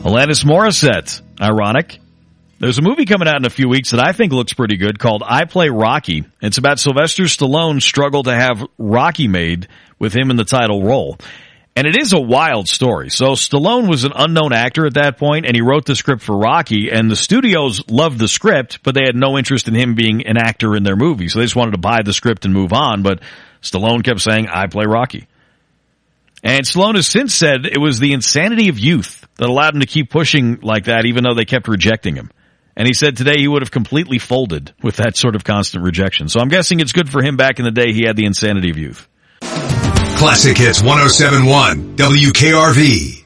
Alanis Morissette. Ironic. There's a movie coming out in a few weeks that I think looks pretty good called I Play Rocky. It's about Sylvester Stallone's struggle to have Rocky made with him in the title role. And it is a wild story. So Stallone was an unknown actor at that point, and he wrote the script for Rocky, and the studios loved the script, but they had no interest in him being an actor in their movie. So they just wanted to buy the script and move on, but Stallone kept saying, I play Rocky. And Stallone has since said it was the insanity of youth that allowed him to keep pushing like that, even though they kept rejecting him. And he said today he would have completely folded with that sort of constant rejection. So I'm guessing it's good for him back in the day. He had the insanity of youth. Classic Hits 107.1 WKRV.